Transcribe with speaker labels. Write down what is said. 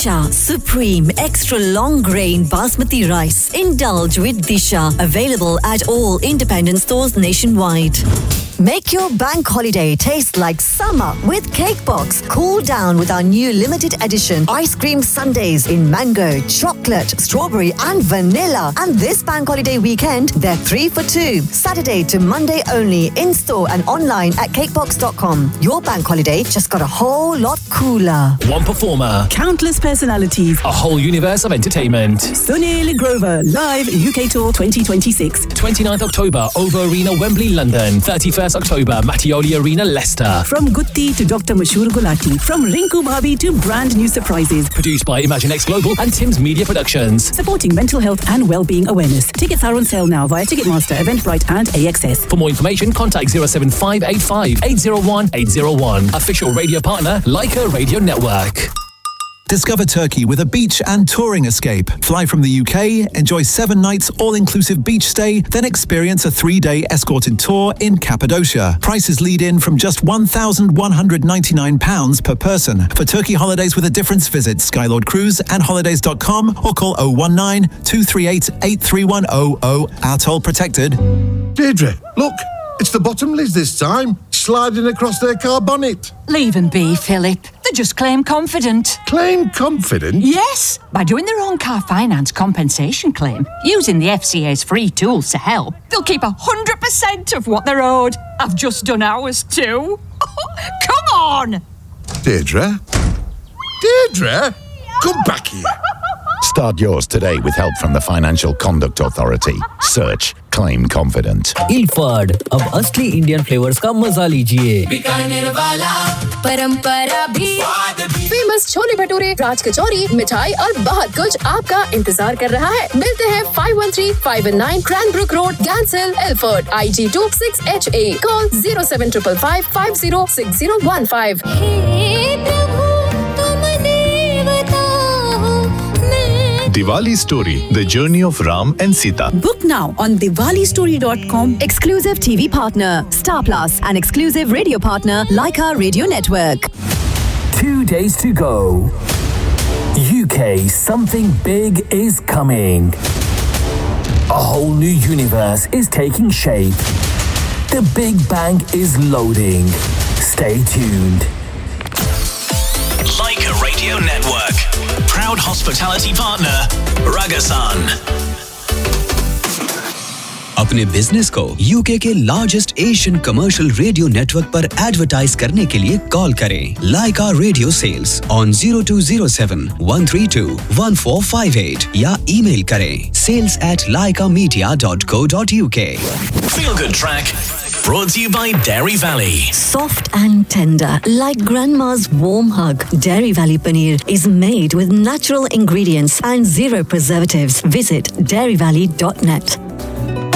Speaker 1: Disha Supreme Extra Long Grain Basmati Rice. Indulge with Disha. Available at all independent stores nationwide. Make your bank holiday taste like summer with Cake Box. Cool down with our new limited edition ice cream sundaes in mango, chocolate, strawberry and vanilla. And this bank holiday weekend, they're 3 for 2. Saturday to Monday only, in-store and online at cakebox.com. Your bank holiday just got a whole lot cooler.
Speaker 2: One performer.
Speaker 3: Countless personalities.
Speaker 2: A whole universe of entertainment.
Speaker 3: Sunil Grover, live UK Tour 2026.
Speaker 2: 29th October, OVO Arena, Wembley, London. 31st October, Mattioli Arena, Leicester.
Speaker 3: From Gutti to Dr. Mashur Gulati. From Rinku Bhabhi to brand new surprises.
Speaker 2: Produced by Imaginex Global and Tim's Media Productions.
Speaker 3: Supporting mental health and well-being awareness. Tickets are on sale now via Ticketmaster, Eventbrite and AXS.
Speaker 2: For more information, contact 07585 801 801. Official radio partner, Leica Radio Network.
Speaker 4: Discover Turkey with a beach and touring escape. Fly from the UK, enjoy 7 nights all-inclusive beach stay, then experience a 3-day escorted tour in Cappadocia. Prices lead in from just £1,199 per person. For Turkey holidays with a difference, visit Skylord Cruise and holidays.com or call 019 238 83100. Our toll protected.
Speaker 5: Deirdre, look, it's the Bottomleys this time, sliding across their car bonnet.
Speaker 6: Leave them be, Philip. They just claim confident.
Speaker 5: Claim confident?
Speaker 6: Yes, by doing their own car finance compensation claim, using the FCA's free tools to help, they'll keep 100% of what they're owed. I've just done ours too. Come on!
Speaker 5: Deirdre? Deirdre? Come back here.
Speaker 7: Start yours today with help from the Financial Conduct Authority. Search Claim Confident.
Speaker 8: Ilford, अब असली Indian flavours का मजा लीजिए.
Speaker 9: परंपरा भी famous chole bhature, राज कचौरी, मिठाई और बहुत कुछ आपका इंतजार कर रहा है. मिलते हैं 513-519 Cranbrook Road, Ganshill, Ilford, IG2 6HA. Call 07555 506015.
Speaker 10: Diwali Story, The Journey of Ram and Sita.
Speaker 3: Book now on diwalistory.com.
Speaker 1: Exclusive TV partner, Star Plus, and exclusive radio partner, Leica Radio Network.
Speaker 8: 2 days to go. UK, something big is coming. A whole new universe is taking shape. The Big Bang is loading. Stay tuned.
Speaker 11: Leica Radio Network. Proud hospitality partner, Ragasan.
Speaker 12: अपने business को UK के largest Asian commercial radio network पर advertise करने के लिए call करें लाइका radio sales on 0207-132-1458 या email करें sales@lycamedia.co.uk.
Speaker 11: Feel Good Track. Brought to you by Dairy Valley.
Speaker 1: Soft and tender, like grandma's warm hug. Dairy Valley Paneer is made with natural ingredients and 0 preservatives. Visit dairyvalley.net.